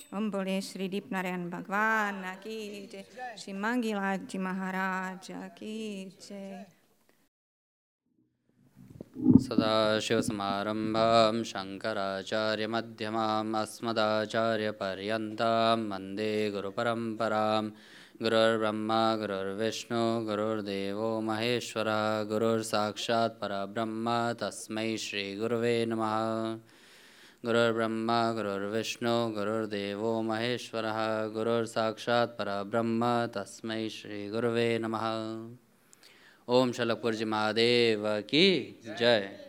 ओम बोले श्री दीप नारायण भगवान की जय, श्री मांगीलाल जी महाराज की जय। सदाशिवसमारम्भां शङ्कराचार्यमध्यमाम् अस्मदाचार्यपर्यन्तां वन्दे गुरुपरम्परां। गुरुर्ब्रह्मा गुरुर्विष्णु गुरुर्देवो महेश्वरः गुरुर्साक्षात् परब्रह्म तस्मै श्रीगुरुवे नमः। गुरुर्ब्रह्मा गुरुर्विष्णु गुरुर्देवो महेश्वरः गुरुर्साक्षात् परब्रह्म तस्मै श्रीगुरुवे नमः। ओम शलपुरजी महादेव की जय।